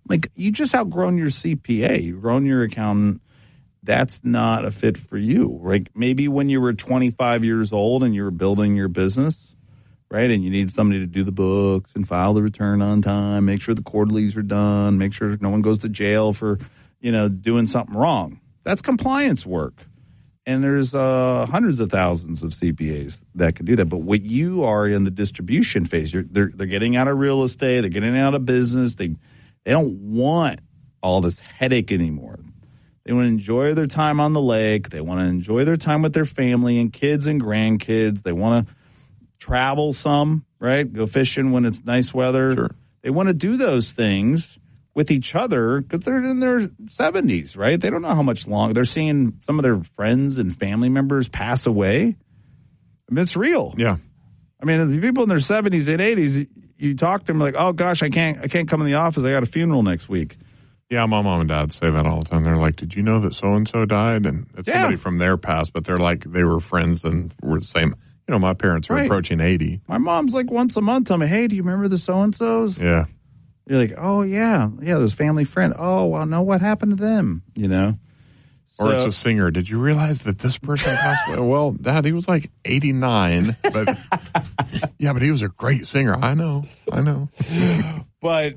Like, you just outgrown your CPA. You've grown your accountant. That's not a fit for you. Like, maybe when you were 25 years old and you were building your business, right, and you need somebody to do the books and file the return on time, make sure the quarterlies are done, make sure no one goes to jail for, doing something wrong. That's compliance work. And there's hundreds of thousands of CPAs that can do that. But what you are in the distribution phase, they're getting out of real estate, they're getting out of business. They don't want all this headache anymore. They want to enjoy their time on the lake. They want to enjoy their time with their family and kids and grandkids. They want to travel some, right? Go fishing when it's nice weather. Sure. They want to do those things with each other because they're in their 70s, right? They don't know how much longer. They're seeing some of their friends and family members pass away. I mean, it's real. Yeah. I mean, the people in their 70s and 80s, you talk to them like, oh, gosh, I can't come in the office. I got a funeral next week. Yeah, my mom and dad say that all the time. They're like, did you know that so-and-so died? And it's somebody from their past, but they're like, they were friends and were the same. My parents are approaching 80. My mom's like once a month tell me, hey, do you remember the so-and-sos? Yeah. You're like, oh, yeah, those family friend. Oh, well, no, what happened to them, Or it's a singer. Did you realize that this person passed away? Well, Dad, he was like 89. But yeah, but he was a great singer. I know. But,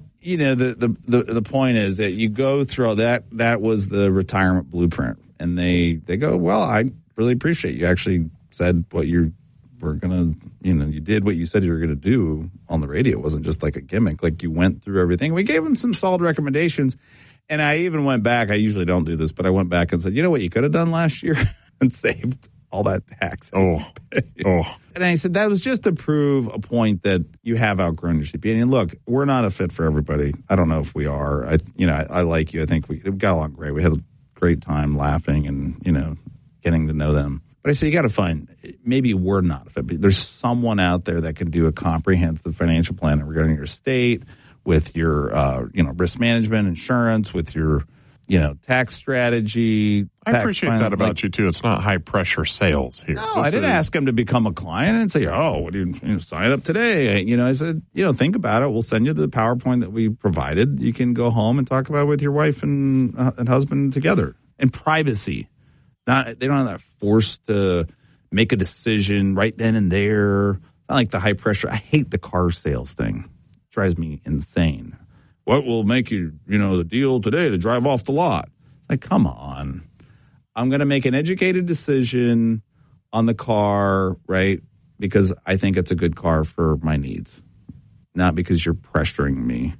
the point is that you go through all that. That was the retirement blueprint. And they go, well, I really appreciate you actually said what you were going to, you did what you said you were going to do on the radio. It wasn't just like a gimmick. Like, you went through everything. We gave them some solid recommendations. And I even went back. I usually don't do this, but I went back and said, you know what you could have done last year? And saved all that tax. Oh. And I said, that was just to prove a point that you have outgrown your CPA. And look, we're not a fit for everybody. I don't know if we are. I like you. I think we got along great. We had a great time laughing and, getting to know them. But I said, you got to find, maybe we're not a fit, but there's someone out there that can do a comprehensive financial plan regarding your estate, with your, risk management, insurance, with your, tax strategy. I appreciate that about you, too. It's not high-pressure sales here. No, I didn't ask him to become a client and say, oh, what do you sign up today? I said, think about it. We'll send you the PowerPoint that we provided. You can go home and talk about it with your wife and husband together in privacy. They don't have that force to make a decision right then and there. Not like the high-pressure. I hate the car sales thing. Drives me insane. What will make you, the deal today to drive off the lot? Like, come on. I'm going to make an educated decision on the car, right? Because I think it's a good car for my needs, not because you're pressuring me.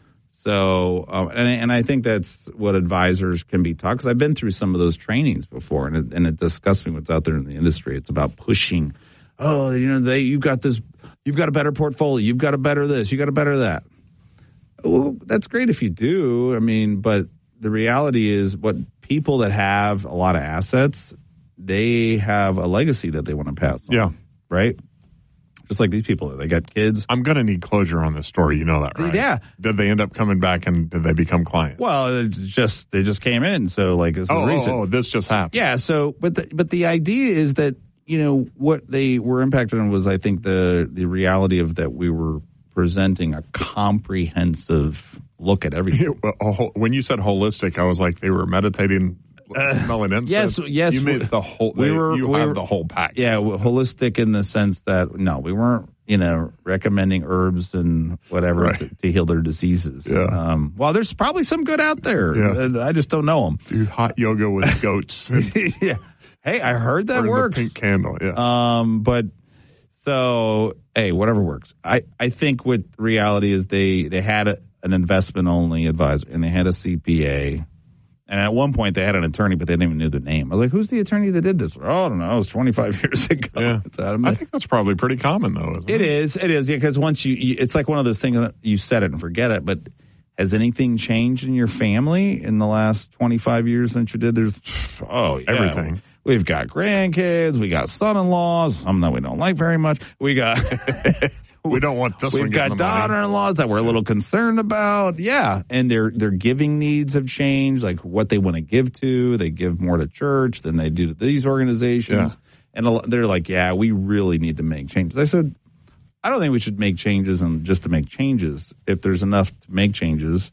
So, and I think that's what advisors can be taught, because I've been through some of those trainings before, and it disgusts me what's out there in the industry. It's about pushing. Oh, you've got this. You've got a better portfolio. You've got a better this. You got a better that. Well, that's great if you do. I mean, but the reality is, what people that have a lot of assets, they have a legacy that they want to pass on. Yeah. Right? Just like these people, they got kids. I'm going to need closure on this story. You know that, right? Yeah. Did they end up coming back and did they become clients? Well, they just came in. So like this is recent. Oh, this just happened. Yeah. So, but the idea is that, what they were impacted on was, I think, the reality of that we were presenting a comprehensive look at everything. When you said holistic, I was like, they were meditating, smelling incense. Yes. You made the whole. You have the whole pack. Yeah, holistic in the sense that we weren't, recommending herbs and whatever to heal their diseases. Yeah. Well, there's probably some good out there. Yeah. I just don't know them. Do hot yoga with goats. Yeah. Hey, I heard that works. The pink candle. Yeah. But so, hey, whatever works. I think what reality is, they had an investment only advisor and they had a CPA. And at one point, they had an attorney, but they didn't even know their name. I was like, who's the attorney that did this? Oh, I don't know. It was 25 years ago. Yeah. I think that's probably pretty common, though, isn't it? It is. Yeah, because once it's like one of those things that you said it and forget it. But has anything changed in your family in the last 25 years since you did? Everything. We've got grandkids. We got son-in-laws. Some that we don't like very much. We got... We don't want this one. We've got daughter-in-laws that we're a little concerned about. Yeah, and their giving needs have changed, like what they want to give to. They give more to church than they do to these organizations. Yeah. And they're like, yeah, we really need to make changes. I said, I don't think we should make changes just to make changes. If there's enough to make changes,